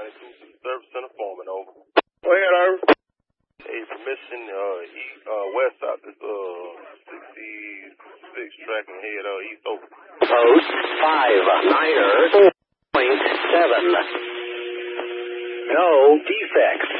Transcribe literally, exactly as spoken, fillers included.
ninety-two to the service center foreman, over. Go ahead, Irv. Hey, permission, uh, east, uh, west out this, uh, sixty-six tracking head, uh, east, over. Post five niner four point seven. No defects.